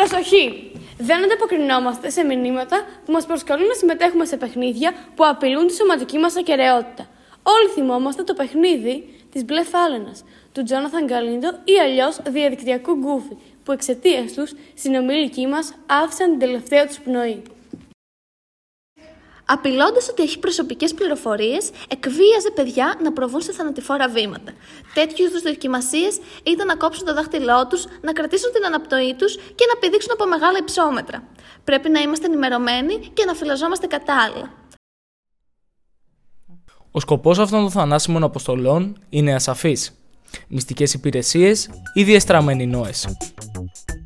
Προσοχή! Δεν ανταποκρινόμαστε σε μηνύματα που μας προσκαλούν να συμμετέχουμε σε παιχνίδια που απειλούν τη σωματική μας ακεραιότητα. Όλοι θυμόμαστε το παιχνίδι της Μπλε Φάλαινας, του Τζόναθαν Γκαλίντο ή αλλιώς διαδικτυακού Γκούφι, που εξαιτίας τους συνομήλικοι μας άφησαν την τελευταία τους πνοή. Απειλώντας ότι έχει προσωπικές πληροφορίες, εκβίαζε παιδιά να προβούν σε θανατηφόρα βήματα. Τέτοιου είδους δοκιμασίες ήταν να κόψουν το δάχτυλό τους, να κρατήσουν την αναπνοή τους και να πηδήξουν από μεγάλα υψόμετρα. Πρέπει να είμαστε ενημερωμένοι και να φυλαζόμαστε κατάλληλα. Ο σκοπός αυτών των θανάσιμων αποστολών είναι ασαφής. Μυστικές υπηρεσίες ή διεστραμμένοι νόες.